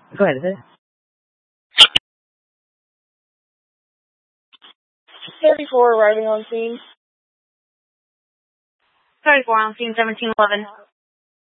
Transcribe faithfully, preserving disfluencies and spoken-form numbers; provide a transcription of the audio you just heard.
Go ahead, is it? thirty-four arriving on scene. thirty-four on scene, seventeen eleven.